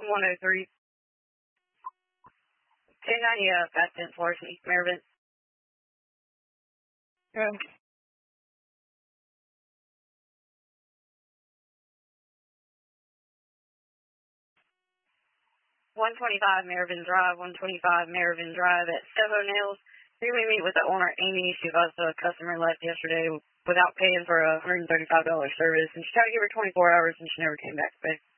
103. 1090 Fast 10 Florissant, East Maryville. Good. 125 Maryville Drive, 125 Maryville Drive at Soho Nails. Here we meet with the owner, Amy. She was a customer left yesterday without paying for a $135 service, and she tried to give her 24 hours, and she never came back.